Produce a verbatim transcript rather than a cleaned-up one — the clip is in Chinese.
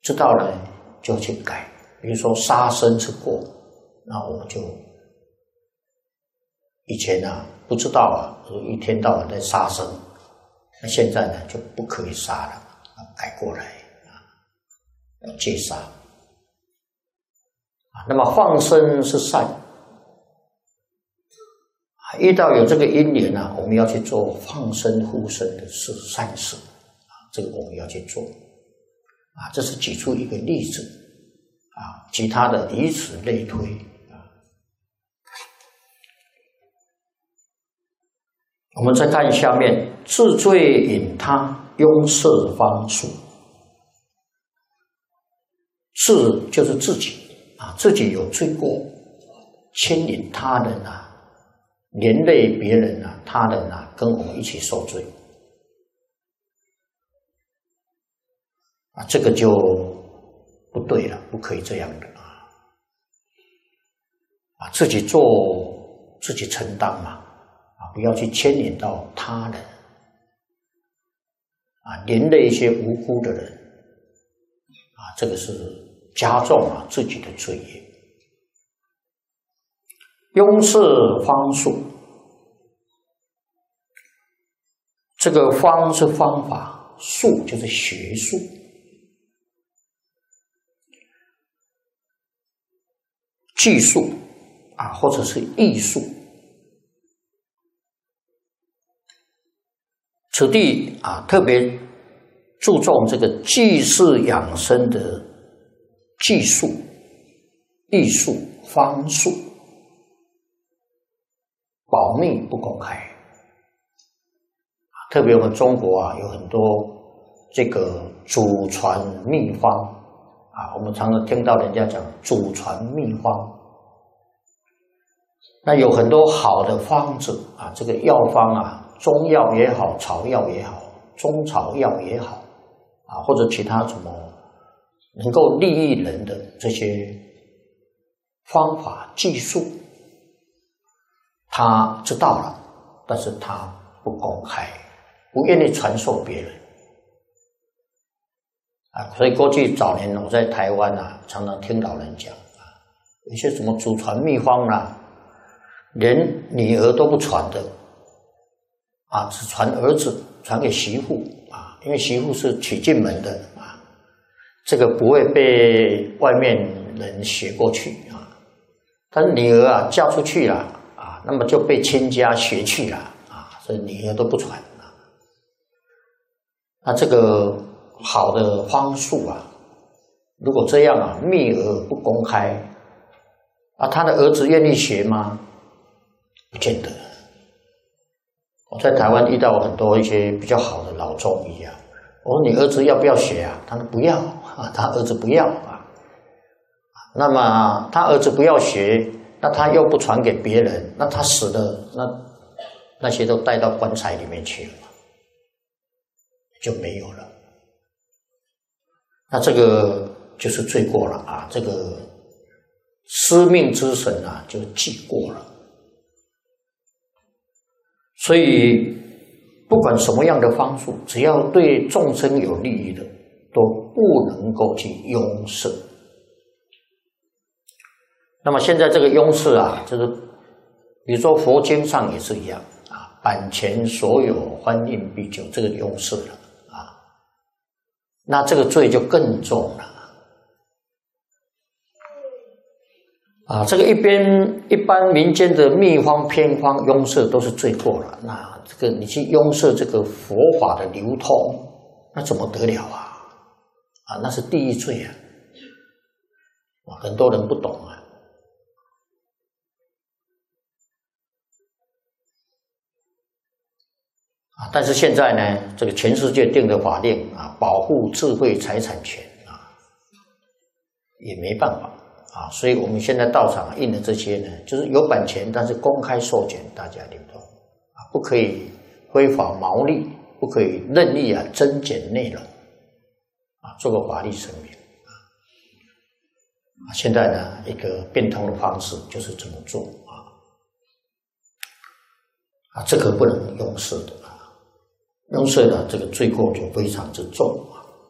知道了就去改。比如说杀生是过，那我们就以前啊不知道啊，一天到晚在杀生，那现在呢就不可以杀了，改过来啊，要戒杀啊。那么放生是善啊，遇到有这个因缘啊，我们要去做放生护生的事善事啊，这个我们要去做啊，这是举出一个例子啊，其他的以此类推。我们再看下面，自罪引他，拥摄方术。自就是自己啊，自己有罪过，牵引他人啊，连累别人啊，他人啊，跟我们一起受罪啊，这个就不对了，不可以这样的啊！啊，自己做，自己承担嘛。啊，不要去牵引到他人，啊，连累一些无辜的人，啊，这个是加重啊自己的罪业。拥摄方术，这个方是方法，术就是学术。技术啊，或者是艺术。此地啊，特别注重这个济世养生的技术、艺术、方术，保密不公开。特别我们中国啊，有很多这个祖传秘方啊，我们常常听到人家讲祖传秘方。那有很多好的方子啊，这个药方啊。中药也好，草药也好，中草药也好，啊，或者其他什么能够利益人的这些方法技术，他知道了，但是他不公开，不愿意传授别人，啊，所以过去早年我在台湾啊，常常听老人讲啊，有些什么祖传秘方啊，连女儿都不传的。啊，只传儿子，传给媳妇啊，因为媳妇是娶进门的啊，这个不会被外面人学过去啊。但是女儿啊嫁出去了啊，那么就被亲家学去了啊，所以女儿都不传啊。那这个好的方术啊，如果这样啊，秘而不公开啊，他的儿子愿意学吗？不见得。我在台湾遇到很多一些比较好的老中医啊，我说你儿子要不要学啊？他说不要啊，他儿子不要啊。那么他儿子不要学，那他又不传给别人，那他死了，那那些都带到棺材里面去了，就没有了。那这个就是罪过了啊，这个司命之神啊，就记过了。所以，不管什么样的方术，只要对众生有利益的，都不能够去拥摄。那么现在这个拥摄啊，就是比如说佛经上也是一样啊，版权所有，欢印必究，这个拥摄了啊，那这个罪就更重了。啊，这个一边一般民间的秘方、偏方、拥摄都是罪过了。那这个你去拥摄这个佛法的流通，那怎么得了啊？啊，那是地狱罪啊！啊，很多人不懂啊。啊，但是现在呢，这个全世界定的法令啊，保护智慧财产权啊，也没办法。啊，所以我们现在道场印的这些呢，就是有版权，但是公开授权，大家流通啊，不可以非法牟利，不可以任意啊增减内容啊，做个法律声明啊。啊，现在呢，一个变通的方式就是这么做啊，啊，这个不能拥摄的啊，拥摄的这个罪过就非常之重。